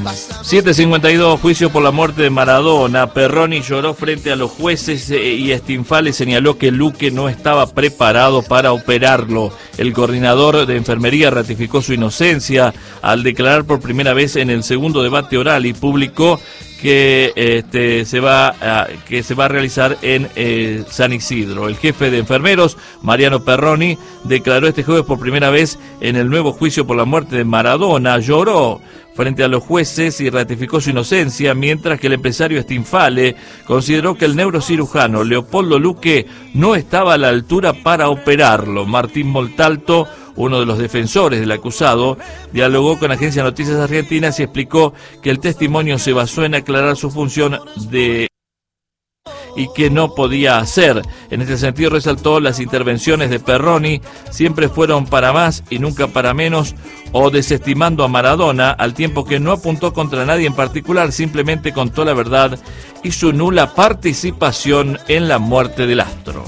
7:52, juicio por la muerte de Maradona. Perroni lloró frente a los jueces y Stinfale señaló que Luque no estaba preparado para operarlo. El coordinador de enfermería ratificó su inocencia al declarar por primera vez en el segundo debate oral y publicó que se va a realizar en San Isidro. El jefe de enfermeros, Mariano Perroni, declaró este jueves por primera vez en el nuevo juicio por la muerte de Maradona. Lloró frente a los jueces y ratificó su inocencia, mientras que el empresario Stinfale consideró que el neurocirujano Leopoldo Luque no estaba a la altura para operarlo. Martín Moltalto, uno de los defensores del acusado, dialogó con Agencia Noticias Argentinas y explicó que el testimonio se basó en aclarar su función y que no podía hacer. En este sentido resaltó las intervenciones de Perroni siempre fueron para más y nunca para menos, o desestimando a Maradona, al tiempo que no apuntó contra nadie en particular, simplemente contó la verdad y su nula participación en la muerte del astro.